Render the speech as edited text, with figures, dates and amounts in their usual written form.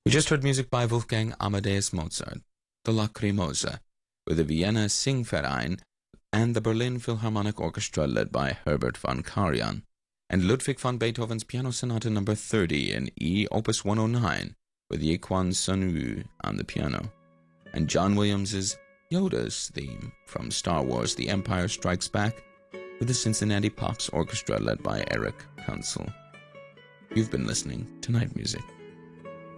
We just heard music by Wolfgang Amadeus Mozart, the Lacrimosa, with the Vienna Singverein and the Berlin Philharmonic Orchestra led by Herbert von Karajan, and Ludwig van Beethoven's Piano Sonata No. 30 in E, Opus 109, with Yequan Sun-woo on the piano, and John Williams's Yoda's theme from Star Wars The Empire Strikes Back, with the Cincinnati Pops Orchestra led by Eric Kunzel. You've been listening to Night Music.